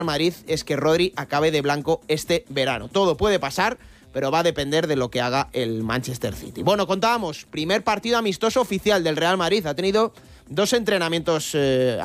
Madrid es que Rodri acabe de blanco este verano. Todo puede pasar, pero va a depender de lo que haga el Manchester City. Bueno, contábamos, primer partido amistoso oficial del Real Madrid. Ha tenido 2 entrenamientos